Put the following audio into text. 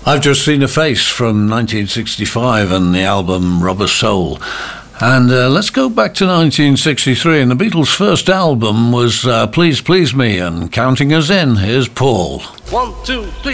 I've just seen a face from 1965 and the album Rubber Soul. And let's go back to 1963, and the Beatles' first album was Please Please Me, and counting us in, here's Paul. 1, 2, 3.